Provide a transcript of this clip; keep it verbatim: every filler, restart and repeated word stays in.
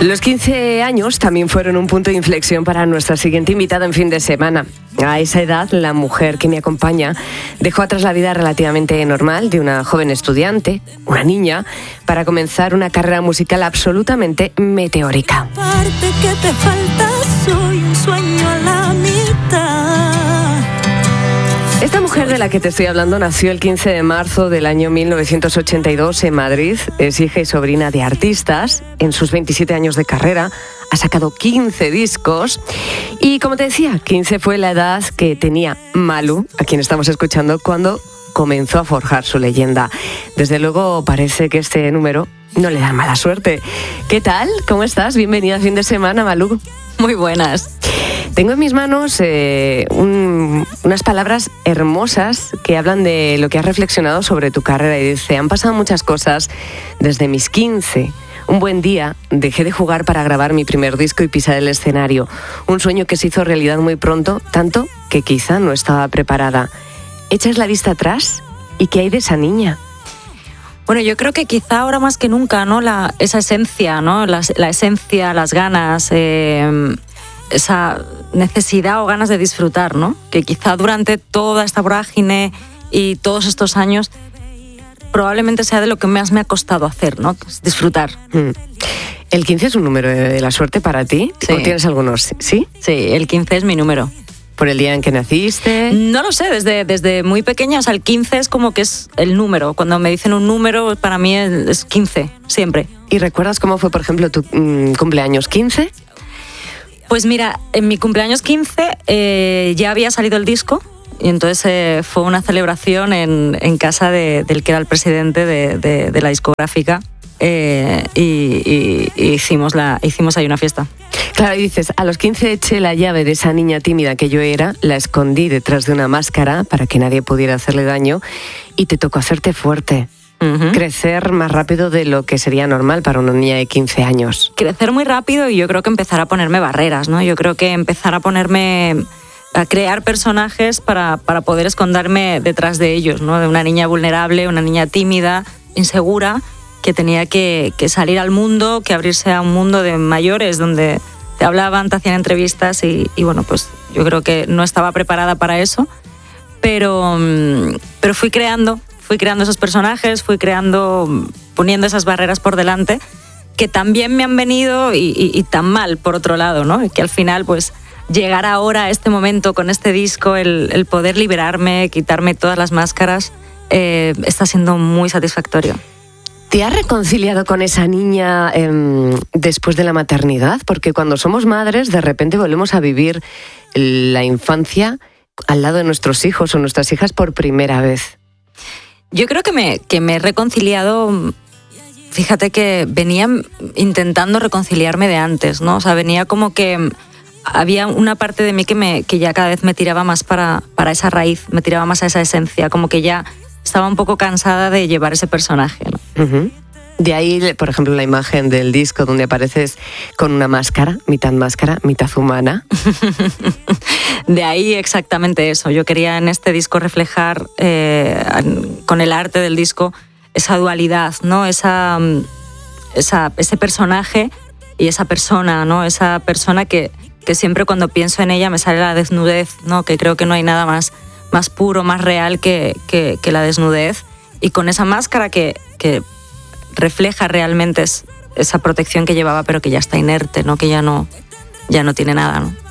Los quince años también fueron un punto de inflexión para nuestra siguiente invitada en fin de semana. A esa edad, la mujer que me acompaña dejó atrás la vida relativamente normal de una joven estudiante, una niña, para comenzar una carrera musical absolutamente meteórica. Parte que te falta, soy un sueño a la mitad. Esta mujer de la que te estoy hablando nació el quince de marzo del año mil novecientos ochenta y dos en Madrid. Es hija y sobrina de artistas. En sus veintisiete años de carrera ha sacado quince discos. Y como te decía, quince fue la edad que tenía Malú, a quien estamos escuchando, cuando comenzó a forjar su leyenda. Desde luego parece que este número no le da mala suerte. ¿Qué tal? ¿Cómo estás? Bienvenida a fin de semana, Malú. Muy buenas. Tengo en mis manos eh, un, unas palabras hermosas que hablan de lo que has reflexionado sobre tu carrera y dice: han pasado muchas cosas desde mis quince. Un buen día dejé de jugar para grabar mi primer disco y pisar el escenario. Un sueño que se hizo realidad muy pronto, tanto que quizá no estaba preparada. ¿Echas la vista atrás? ¿Y qué hay de esa niña? Bueno, yo creo que quizá ahora más que nunca, ¿no? La, esa esencia, ¿no? La, la esencia, las ganas, eh, esa necesidad o ganas de disfrutar, ¿no? Que quizá durante toda esta vorágine y todos estos años probablemente sea de lo que más me ha costado hacer, ¿no? Pues disfrutar. Mm. ¿El quince es un número de la suerte para ti? Sí. ¿O tienes algunos? ¿Sí? Sí, el quince es mi número. ¿Por el día en que naciste? No lo sé, desde, desde muy pequeña, o sea, el quince es como que es el número. Cuando me dicen un número, para mí es quince, siempre. ¿Y recuerdas cómo fue, por ejemplo, tu mmm, cumpleaños quince? Pues mira, en mi cumpleaños quince eh, ya había salido el disco y entonces eh, fue una celebración en, en casa de, del que era el presidente de, de, de la discográfica eh, y, y, y hicimos, la, hicimos ahí una fiesta. Claro, y dices, a los quince eché la llave de esa niña tímida que yo era, la escondí detrás de una máscara para que nadie pudiera hacerle daño y te tocó hacerte fuerte. Uh-huh. Crecer más rápido de lo que sería normal para una niña de quince años. Crecer muy rápido y yo creo que empezar a ponerme barreras, ¿no? Yo creo que empezar a ponerme, a crear personajes para, para poder esconderme detrás de ellos, ¿no? De una niña vulnerable, una niña tímida, insegura, que tenía que, que salir al mundo, que abrirse a un mundo de mayores donde te hablaban, te hacían entrevistas y, y bueno, pues yo creo que no estaba preparada para eso, pero, pero fui creando Fui creando esos personajes, fui creando, poniendo esas barreras por delante, que también me han venido y, y, y tan mal, por otro lado, ¿no? Y que al final, pues, llegar ahora a este momento con este disco, el, el poder liberarme, quitarme todas las máscaras, eh, está siendo muy satisfactorio. ¿Te has reconciliado con esa niña eh, después de la maternidad? Porque cuando somos madres, de repente volvemos a vivir la infancia al lado de nuestros hijos o nuestras hijas por primera vez. Yo creo que me, que me he reconciliado, fíjate que venía intentando reconciliarme de antes, ¿no? O sea, venía como que había una parte de mí que, me, que ya cada vez me tiraba más para, para esa raíz, me tiraba más a esa esencia, como que ya estaba un poco cansada de llevar ese personaje, ¿no? Uh-huh. De ahí, por ejemplo, la imagen del disco donde apareces con una máscara, mitad máscara, mitad humana. De ahí exactamente eso. Yo quería en este disco reflejar eh, con el arte del disco esa dualidad, ¿no? Esa, esa, ese personaje y esa persona, ¿no? Esa persona que, que siempre cuando pienso en ella me sale la desnudez, ¿no? Que creo que no hay nada más, más puro, más real que, que, que la desnudez. Y con esa máscara que... que refleja realmente es esa protección que llevaba, pero que ya está inerte, ¿no? Que ya no, ya no tiene nada, ¿no?